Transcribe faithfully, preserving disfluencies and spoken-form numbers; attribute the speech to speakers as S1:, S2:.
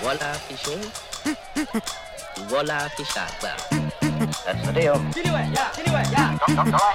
S1: Voila fishing. Voila fish out. Well,
S2: That's the deal.
S3: 第六位，呀，第六位，呀。
S2: 走走走来。